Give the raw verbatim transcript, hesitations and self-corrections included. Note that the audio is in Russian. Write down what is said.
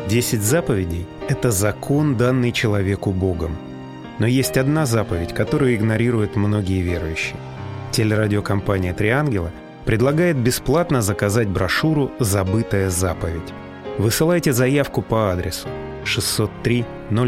Десять заповедей – это закон, данный человеку Богом. Но есть одна заповедь, которую игнорируют многие верующие. Телерадиокомпания «Три ангела» предлагает бесплатно заказать брошюру «Забытая заповедь». Высылайте заявку по адресу шестьсот три ноль